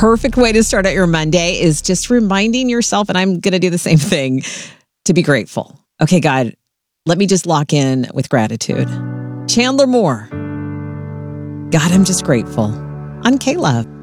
perfect way to start out your Monday is just reminding yourself, and I'm going to do the same thing, to be grateful. Okay, God, let me just lock in with gratitude. Chandler Moore. God, I'm just grateful. On K-Love.